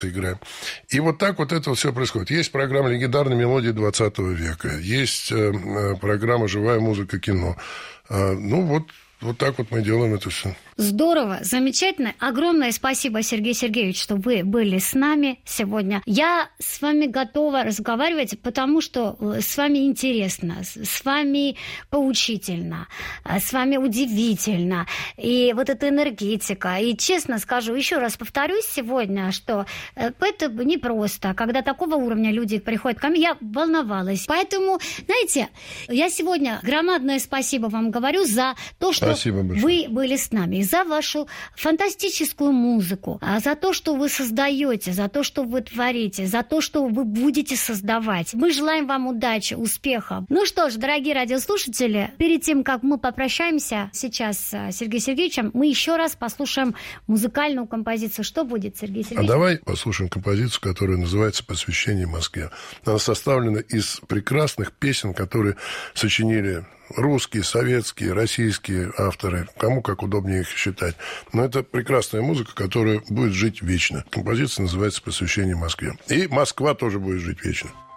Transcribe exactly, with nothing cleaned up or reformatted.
играем. И вот так вот это все происходит. Есть программа «Легендарные мелодии двадцатого века», есть э, программа «Живая музыка кино». Э, ну, вот, вот так вот мы делаем это все. Здорово, замечательно. Огромное спасибо, Сергей Сергеевич, что вы были с нами сегодня. Я с вами готова разговаривать, потому что с вами интересно, с вами поучительно, с вами удивительно. И вот эта энергетика. И честно скажу, еще раз повторюсь сегодня, что это непросто. Когда такого уровня люди приходят ко мне, я волновалась. Поэтому, знаете, я сегодня громадное спасибо вам говорю за то, что вы были с нами. За вашу фантастическую музыку, за то, что вы создаете, за то, что вы творите, за то, что вы будете создавать. Мы желаем вам удачи, успехов. Ну что ж, дорогие радиослушатели, перед тем, как мы попрощаемся сейчас с Сергеем Сергеевичем, мы еще раз послушаем музыкальную композицию. Что будет, Сергей Сергеевич? А давай послушаем композицию, которая называется «Посвящение Москве». Она составлена из прекрасных песен, которые сочинили русские, советские, российские авторы, кому как удобнее их считать. Но это прекрасная музыка, которая будет жить вечно. Композиция называется «Посвящение Москве». И Москва тоже будет жить вечно.